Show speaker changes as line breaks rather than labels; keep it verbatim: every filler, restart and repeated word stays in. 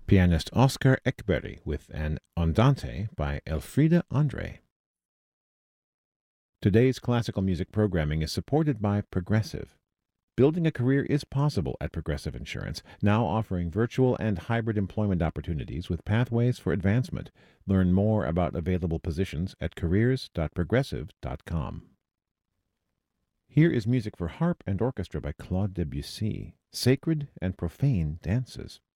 pianist Oscar Ekberg with an Andante by Elfriede Andre. Today's classical music programming is supported by Progressive. Building a career is possible at Progressive Insurance, now offering virtual and hybrid employment opportunities with pathways for advancement. Learn more about available positions at careers dot progressive dot com. Here is music for harp and orchestra by Claude Debussy, Sacred and Profane Dances.